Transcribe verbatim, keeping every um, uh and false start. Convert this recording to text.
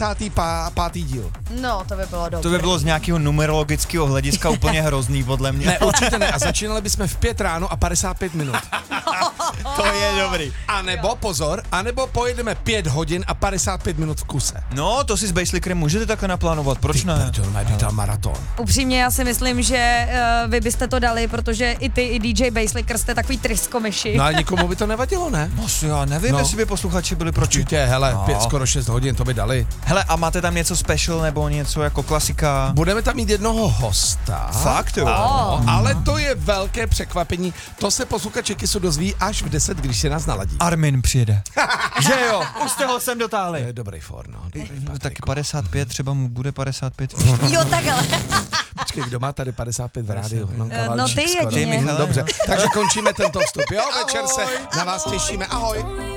padesátý pátý díl. No, to by bylo dobré. To by bylo z nějakého numerologického hlediska úplně hrozný, podle mě. Ne, určitě ne. A začínali bychom v pět ráno a padesát pět minut. To je dobrý. A nebo, pozor, a nebo pojedeme pět hodin a padesát pět minut v kuse. No, to si s Baselikrem můžete takhle naplánovat, proč Ty ne? prdel, mají být tam maraton. Upřímně, já si myslím, že uh, vy byste to dali, protože i ty, i D J Baseliker jste takový tryskomeši. No ale nikomu by to nevadilo, ne? No, já nevím, No. jestli by posluchači byli proti. Určitě, hele, No. pět, skoro šest hodin, to by dali. Hele, a máte tam něco special nebo něco jako klasika? Budeme tam mít jednoho hosta. Fakt jo? Ano, ale to je velké překvapení. To se posluchači Kissu dozví až v deset, když se nás naladí. Armin přijede. Že jo? Už jste ho sem To dotáhli. je dobrý for, no. Dobrý, Tak padesát pět, třeba mu bude padesát pět. Jo, takhle. Počkej, kdo má tady padesát pět v rádiu? No, No ty skoro. jedině. Dobře, takže končíme tento vstup, jo? Večer se na vás těšíme. Ahoj.